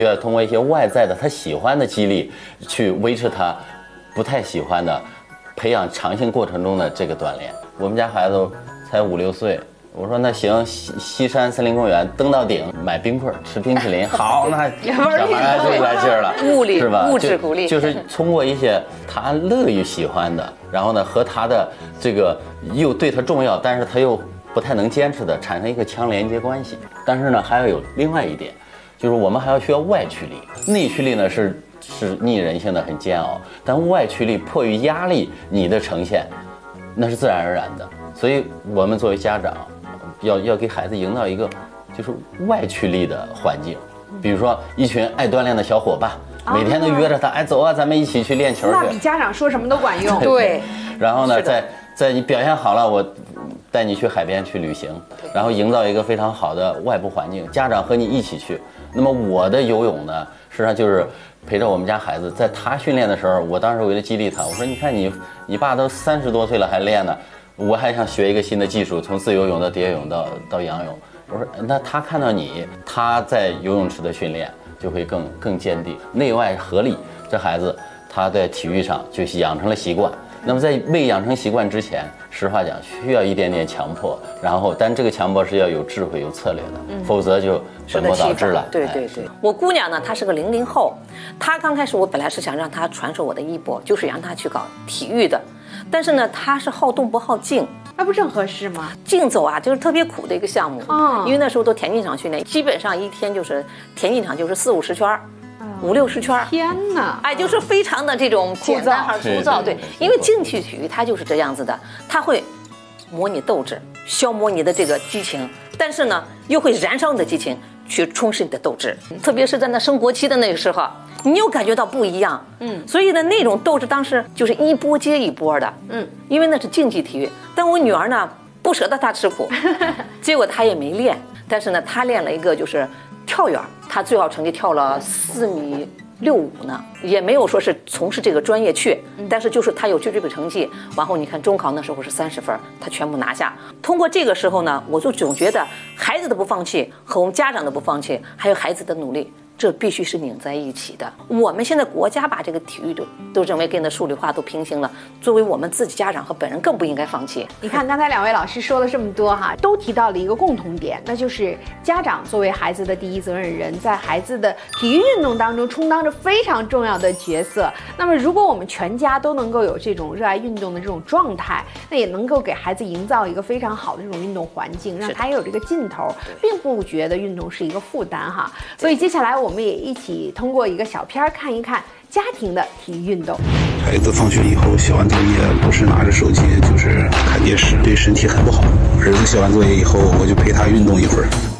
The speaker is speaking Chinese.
要通过一些外在的他喜欢的激励，去维持他不太喜欢的，培养长性过程中的这个锻炼。我们家孩子才5、6岁，我说那行，西山森林公园登到顶买冰棍吃冰淇淋，好，那小孩就来劲儿了，是吧？ 物质鼓励就是通过一些他乐于喜欢的，然后呢和他的这个又对他重要，但是他又不太能坚持的，产生一个强连接关系。但是呢，还要有另外一点，就是我们还要需要外驱力，内驱力呢是逆人性的，很煎熬，但外驱力迫于压力你的呈现，那是自然而然的。所以我们作为家长，要给孩子营造一个就是外驱力的环境，比如说一群爱锻炼的小伙伴，每天都约着他，哎，走啊，咱们一起去练球去。 那比家长说什么都管用。 对。 然后呢，在你表现好了，我带你去海边去旅行，然后营造一个非常好的外部环境，家长和你一起去。那么我的游泳呢，实际上就是陪着我们家孩子，在他训练的时候，我当时为了激励他，我说你看你爸都30多岁了还练呢，我还想学一个新的技术，从自由泳到蝶泳到仰泳。我说那他看到他在游泳池的训练就会更坚定，内外合力，这孩子他在体育上就养成了习惯。那么在未养成习惯之前，实话讲需要一点点强迫，但这个强迫是要有智慧有策略的，否则就本末倒置了。 对，我姑娘呢，她是个00后，她刚开始我本来是想让她传授我的衣钵，就是让她去搞体育的，但是呢，她是好动不好静。 那不正合适吗？ 竞走啊，就是特别苦的一个项目。因为那时候都田径场训练，基本上一天就是田径场就是40、50圈。50、60圈， 天哪！ 哎，就是非常的这种简单和粗糙，对，因为竞技体育它就是这样子的，它会磨你斗志，消磨你的这个激情，但是呢，又会燃烧你的激情，去充实你的斗志。特别是在那升国旗的那个时候，你又感觉到不一样，所以呢，那种斗志当时就是一波接一波的，因为那是竞技体育。但我女儿呢，不舍得她吃苦，结果她也没练，但是呢，她练了一个就是跳远，他最好成绩跳了4.65米呢，也没有说是从事这个专业去，但是就是他有这个成绩。然后你看中考那时候是30分，他全部拿下。通过这个时候呢，我就总觉得孩子的不放弃和我们家长的不放弃，还有孩子的努力，这必须是拧在一起的。我们现在国家把这个体育都认为跟那数理化都平行了，作为我们自己家长和本人更不应该放弃。 你看刚才2位老师说了这么多哈，都提到了一个共同点，那就是家长作为孩子的第一责任人，在孩子的体育运动当中充当着非常重要的角色。那么如果我们全家都能够有这种热爱运动的这种状态，那也能够给孩子营造一个非常好的这种运动环境，让他也有这个劲头，并不觉得运动是一个负担哈。所以接下来我们也一起通过一个小片看一看家庭的体育运动。 孩子放学以后写完作业，不是拿着手机就是看电视，对身体很不好。儿子写完作业以后，我就陪他运动一会儿。